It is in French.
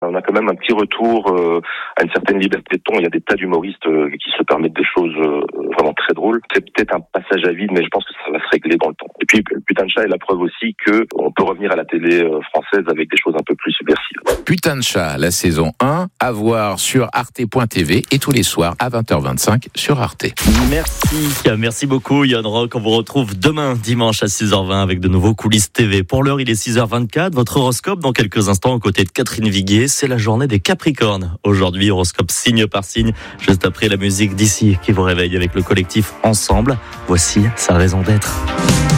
on a quand même un petit retour à une certaine liberté de ton. Il y a des tas d'humoristes qui se permettent des choses vraiment très drôles. C'est peut-être un passage à vide, mais je pense que ça va se régler dans le temps. Et puis, Putain de chat est la preuve aussi que on peut revenir à la télé française avec des choses un peu plus subversives. Putain de chat, la saison 1, à voir sur arte.tv et tous les soirs à 20h25 sur Arte. Merci beaucoup Yon Rock. On vous retrouve demain dimanche à 6h20 avec de nouveaux coulisses TV. Pour l'heure, il est 6h24. Votre horoscope dans quelques instants aux côtés de Catherine Viguier. C'est la journée des Capricornes. Aujourd'hui, horoscope signe par signe. Juste après la musique d'ici qui vous réveille avec le collectif Ensemble. Voici sa raison d'être.